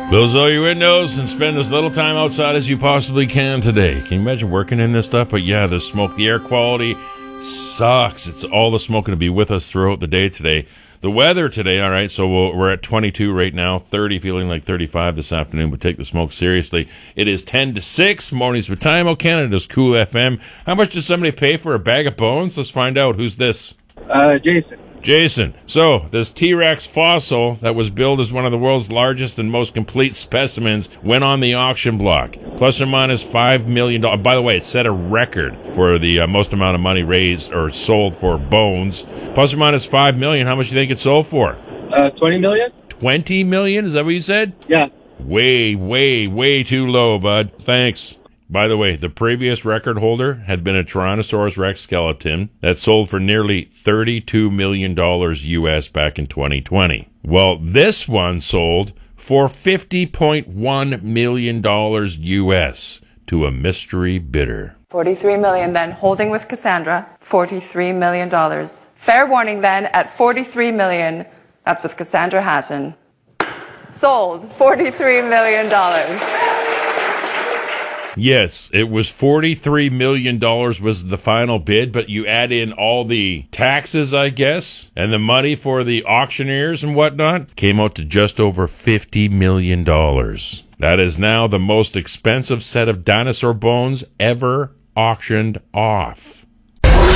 Close all your windows and spend as little time outside as you possibly can today. Can you imagine working in this stuff? But yeah, the smoke, the air quality sucks. It's all the smoke going to be with us throughout the day today. The weather today, all right, so we're at 22 right now, 30, feeling like 35 this afternoon, but take the smoke seriously. It is 10 to 6, mornings with Time. Canada's Cool FM. How much does somebody pay for a bag of bones? Let's find out. Who's this? Jason. Jason. So, this T-Rex fossil that was billed as one of the world's largest and most complete specimens went on the auction block. Plus or minus $5 million. By the way, it set a record for the most amount of money raised or sold for bones. Plus or minus $5 million. How much do you think it sold for? 20 million? 20 million? Is that what you said? Yeah. Way too low, bud. Thanks. By the way, the previous record holder had been a Tyrannosaurus Rex skeleton that sold for nearly $32 million US back in 2020. Well, this one sold for $50.1 million US to a mystery bidder. $43 million then, holding with Cassandra, $43 million. Fair warning then, at $43 million, that's with Cassandra Hatton, sold $43 million. Yes, it was $43 million was the final bid, but you add in all the taxes, I guess, and the money for the auctioneers and whatnot, came out to just over $50 million. That is now the most expensive set of dinosaur bones ever auctioned off.